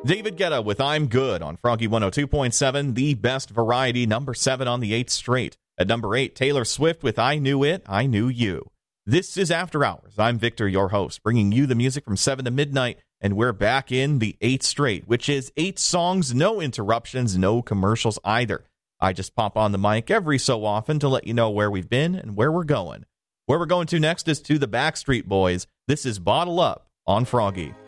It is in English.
David Guetta with I'm Good on Froggy 102.7, the best variety, number 7 on the 8th straight. At number 8, Taylor Swift with I Knew It, I Knew You. This is After Hours. I'm Victor, your host, bringing you the music from 7 to midnight, and we're back in the 8th straight, which is 8 songs, no interruptions, no commercials either. I just pop on the mic every so often to let you know where we've been and where we're going. Where we're going to next is to the Backstreet Boys. This is Bottle Up on Froggy.